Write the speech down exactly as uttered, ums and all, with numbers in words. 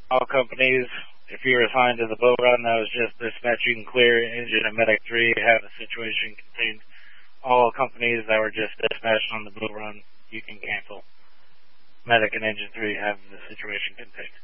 All companies, if you're assigned to the Bull Run, that was just dispatch, you can clear. Engine and Medic three have the situation contained. All companies that were just dispatched on the Bull Run, you can cancel. Medic and Engine three have the situation contained.